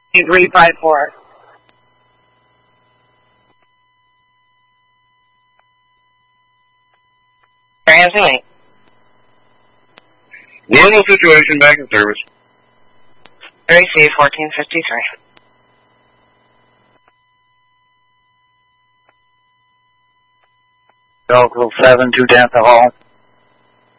354. Transmit. Normal situation, back in service. Receive 1453. Local 7 to Denver Hall.